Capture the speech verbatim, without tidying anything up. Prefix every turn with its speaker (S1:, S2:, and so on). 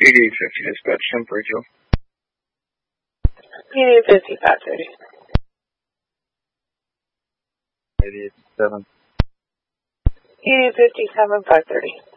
S1: eighty-eight fifty dispatch, temporary Joe.
S2: eighty-eight fifty, five thirty.
S1: eighty-eight seven.
S2: eighty-eight fifty-seven, five thirty.